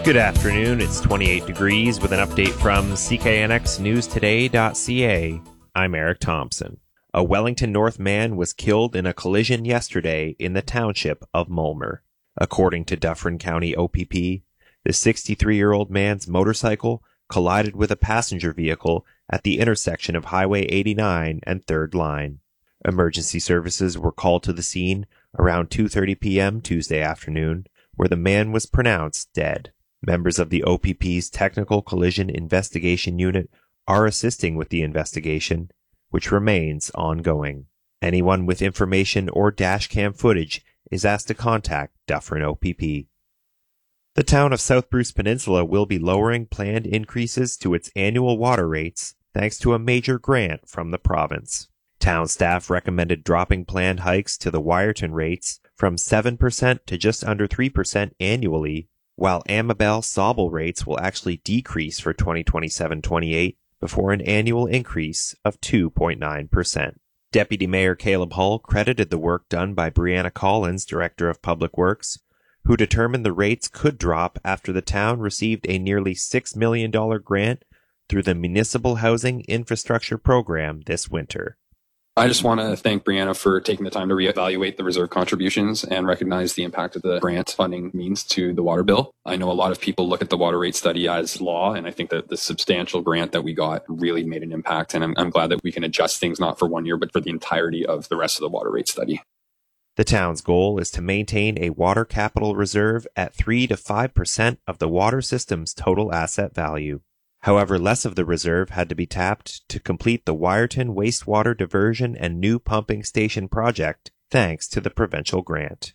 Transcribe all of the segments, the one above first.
Good afternoon. It's 28 degrees with an update from CKNXNewsToday.ca. I'm Eric Thompson. A Wellington North man was killed in a collision yesterday in the township of Mulmer. According to Dufferin County OPP, the 63-year-old man's motorcycle collided with a passenger vehicle at the intersection of Highway 89 and 3rd Line. Emergency services were called to the scene around 2:30 p.m. Tuesday afternoon, where the man was pronounced dead. Members of the OPP's Technical Collision Investigation Unit are assisting with the investigation, which remains ongoing. Anyone with information or dashcam footage is asked to contact Dufferin OPP. The town of South Bruce Peninsula will be lowering planned increases to its annual water rates thanks to a major grant from the province. Town staff recommended dropping planned hikes to the Wyerton rates from 7% to just under 3% annually, while Amabel Sauble rates will actually decrease for 2027-28 before an annual increase of 2.9%. Deputy Mayor Caleb Hull credited the work done by Brianna Collins, Director of Public Works, who determined the rates could drop after the town received a nearly $6 million grant through the Municipal Housing Infrastructure Program this winter. I just want to thank Brianna for taking the time to reevaluate the reserve contributions and recognize the impact of the grant funding means to the water bill. I know a lot of people look at the water rate study as law, and I think that the substantial grant that we got really made an impact, and I'm glad that we can adjust things not for 1 year, but for the entirety of the rest of the water rate study. The town's goal is to maintain a water capital reserve at 3 to 5% of the water system's total asset value. However, less of the reserve had to be tapped to complete the Wyerton wastewater diversion and new pumping station project, thanks to the provincial grant.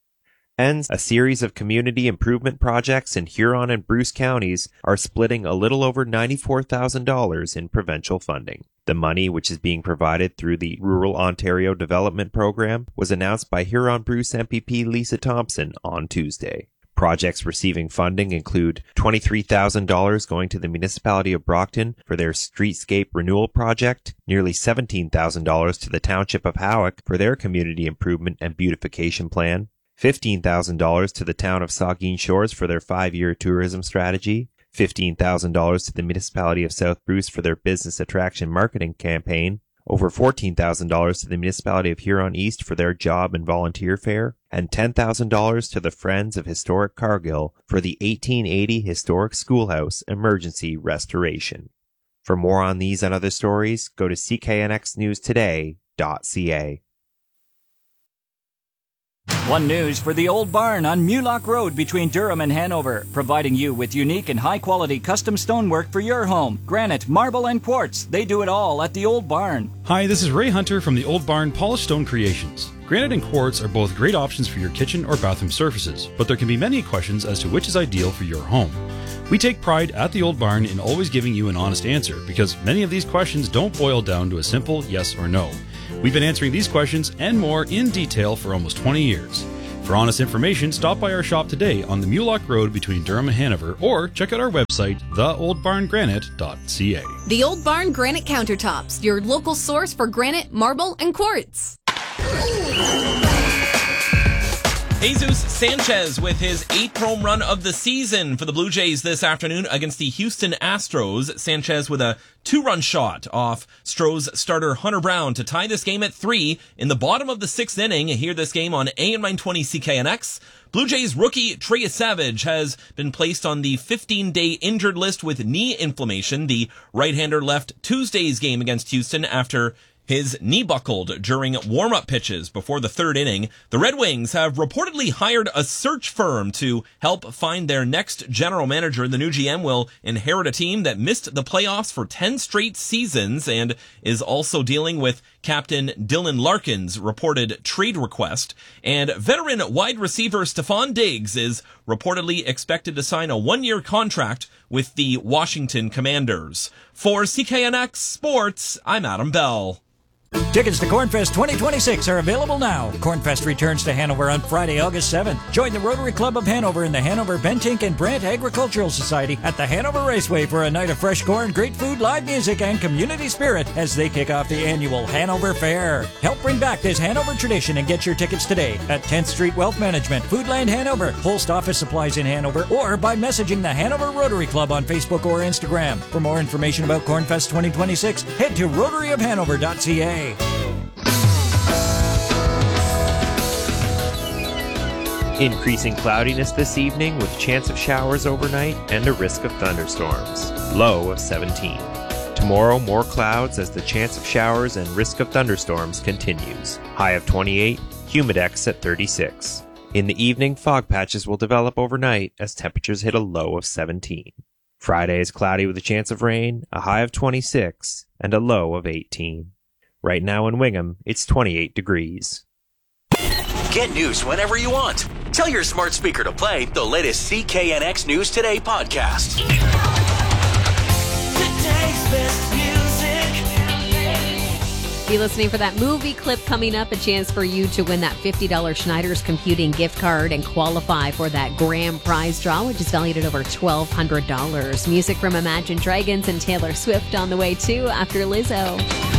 And a series of community improvement projects in Huron and Bruce counties are splitting a little over $94,000 in provincial funding. The money, which is being provided through the Rural Ontario Development Program, was announced by Huron-Bruce MPP Lisa Thompson on Tuesday. Projects receiving funding include $23,000 going to the municipality of Brockton for their streetscape renewal project, nearly $17,000 to the township of Howick for their community improvement and beautification plan, $15,000 to the town of Saugeen Shores for their 5-year tourism strategy, $15,000 to the municipality of South Bruce for their business attraction marketing campaign, over $14,000 to the municipality of Huron East for their job and volunteer fair, and $10,000 to the Friends of Historic Cargill for the 1880 Historic Schoolhouse emergency restoration. For more on these and other stories, go to cknxnewstoday.ca. One News for the Old Barn on Mulock Road between Durham and Hanover, providing you with unique and high-quality custom stonework for your home. Granite, marble, and quartz. They do it all at the Old Barn. Hi, this is Ray Hunter from the Old Barn Polished Stone Creations. Granite and quartz are both great options for your kitchen or bathroom surfaces, but there can be many questions as to which is ideal for your home. We take pride at the Old Barn in always giving you an honest answer, because many of these questions don't boil down to a simple yes or no. We've been answering these questions and more in detail for almost 20 years. For honest information, stop by our shop today on the Mulock Road between Durham and Hanover, or check out our website, theoldbarngranite.ca. The Old Barn Granite Countertops, your local source for granite, marble, and quartz. Jesus Sanchez with his 8th home run of the season for the Blue Jays this afternoon against the Houston Astros. Sanchez with a 2-run shot off Stros starter Hunter Brown to tie this game at 3 in the bottom of the 6th inning. Hear this game on AM 920 CKNX. Blue Jays rookie Trey Savage has been placed on the 15-day injured list with knee inflammation. The right-hander left Tuesday's game against Houston after his knee buckled during warm-up pitches before the 3rd inning. The Red Wings have reportedly hired a search firm to help find their next general manager. The new GM will inherit a team that missed the playoffs for 10 straight seasons and is also dealing with Captain Dylan Larkin's reported trade request. And veteran wide receiver Stephon Diggs is reportedly expected to sign a 1-year contract with the Washington Commanders. For CKNX Sports, I'm Adam Bell. Tickets to Cornfest 2026 are available now. Cornfest returns to Hanover on Friday, August 7th. Join the Rotary Club of Hanover and the Hanover Bentink and Brant Agricultural Society at the Hanover Raceway for a night of fresh corn, great food, live music, and community spirit as they kick off the annual Hanover Fair. Help bring back this Hanover tradition and get your tickets today at 10th Street Wealth Management, Foodland Hanover, Post Office Supplies in Hanover, or by messaging the Hanover Rotary Club on Facebook or Instagram. For more information about Cornfest 2026, head to rotaryofhanover.ca. Increasing cloudiness this evening with chance of showers overnight and a risk of thunderstorms. Low of 17. Tomorrow, more clouds as the chance of showers and risk of thunderstorms continues. High of 28, humidex at 36. In the evening, fog patches will develop overnight as temperatures hit a low of 17. Friday is cloudy with a chance of rain, a high of 26, and a low of 18. Right now in Wingham, it's 28 degrees. Get news whenever you want. Tell your smart speaker to play the latest CKNX News Today podcast. Today's best music. Be listening for that movie clip coming up, a chance for you to win that $50 Schneider's Computing gift card and qualify for that grand prize draw, which is valued at over $1,200. Music from Imagine Dragons and Taylor Swift on the way too after Lizzo.